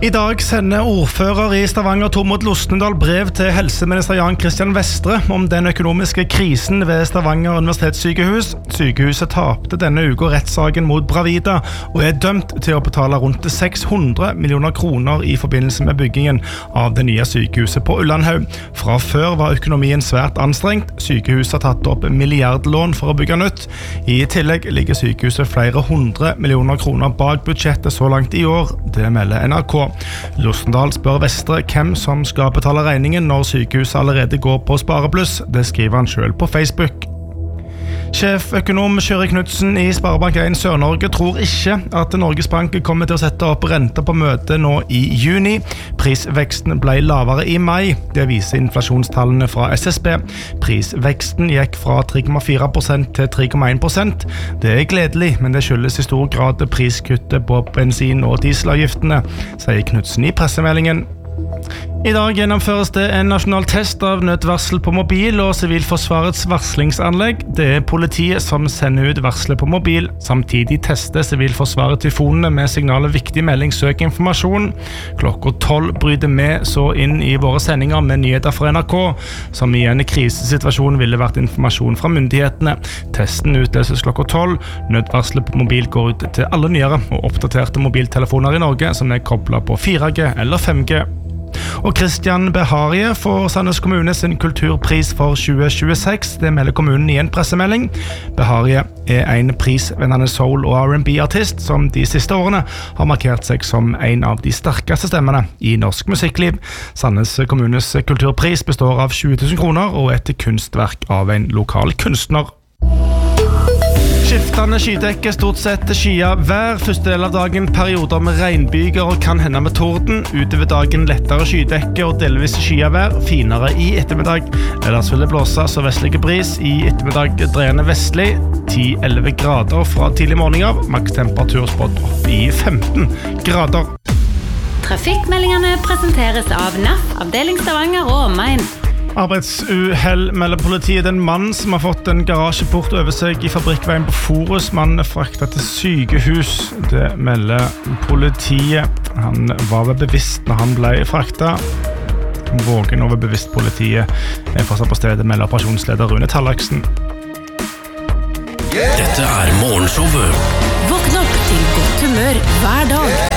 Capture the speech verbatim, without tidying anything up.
I dag sender ordfører i Stavanger Tormod Losnedal brev til helseminister Jan Christian Vestre om den økonomiske krisen ved Stavanger universitetssykehus. Sykehuset tapte denne uka rettssaken mot Bravida og er dømt til å betale rundt seks hundre millioner kroner i forbindelse med byggingen av det nye sykehuset på Ullandhaug. Fra før var økonomien svært anstrengt. Sykehuset har tatt opp milliardlån for å bygge nytt. I tillegg ligger sykehuset flere hundre millioner kroner bak budsjettet så langt i år. Det melder N R K. Losnedal spør Vestre hvem som skal betale regningen når sykehuset allerede går på sparebluss. Det skriver han selv på Facebook. Sjeføkonom Kjøri Knudsen i Sparebank en Sør-Norge tror ikke at Norges Bank kommer til å sette opp renta på møtet nå i juni. Prisveksten ble lavere i mai. Det viser inflasjonstallene fra S S B. Prisveksten gikk fra tre komma fire prosent til tre komma en prosent. Det er gledelig, men det skyldes i stor grad priskuttet på bensin- og dieselavgiftene, sier Knudsen i pressemeldingen. I dag gjennomføres det en nasjonal test av nødvarsel på mobil og Sivilforsvarets varslingsanlegg. Det er politiet som sender ut varsler på mobil. Samtidig tester Sivilforsvaret tyfonene med signalet viktig melding søk informasjon. Klokka tolv bryter vi så inn i våre sendinger med nyheter fra N R K, som i en krisesituasjon ville vært informasjon fra myndighetene. Testen utløses klokka tolv. Nødvarslet på mobil går ut til alle nyere og oppdaterte mobiltelefoner i Norge som er koblet på fire G eller fem G. Og Christian Beharie får Sandnes kommune sin kulturpris for tjue tjueseks. Det melder kommunen i en pressemelding. Beharie er en prisvennende soul- og R and B-artist som de siste årene har markert seg som en av de sterkeste stemmene i norsk musikkliv. Sandnes kommunes kulturpris består av tjue tusen kroner og et kunstverk av en lokal kunstner. Skiftende skydekke, stort sett skya hver første del av dagen, perioder med regnbyger og kan hende med torden. Utover dagen lettere skydekke og delvis skya vær, finere i ettermiddag. Ellers vil det blåse så vestlige bris. I ettermiddag dreiende vestlig, ti til elleve grader fra tidlig morgen av. Makstemperatur spådd opp i femten grader. Trafikkmeldingene presenteres av N A F, avdeling Stavanger og omegn. Arbeidsuhell melder politiet. Den mann som har fått en garasjeport over seg i fabrikkveien på Forus. Mannen er fraktet til sykehus. Det melder politiet. Han var ved bevisst når han ble fraktet. Vågen over bevisst politiet er fortsatt på stedet, melder operasjonsleder Rune Tallaksen. Dette er morgenshowet. Våkn opp til godt humør hver dag.